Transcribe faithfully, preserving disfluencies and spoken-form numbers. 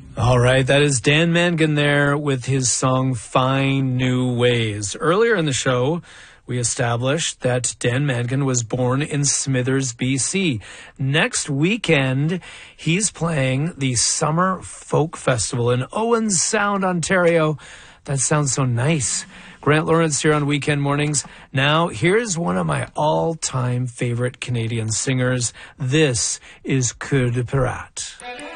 All right, that is Dan Mangan there with his song Find New Ways. Earlier in the show, we established that Dan Mangan was born in Smithers, B C. Next weekend, he's playing the Summer Folk Festival in Owen Sound, Ontario. That sounds so nice. Grant Lawrence here on Weekend Mornings. Now, here's one of my all-time favorite Canadian singers. This is Coeur de Pirate.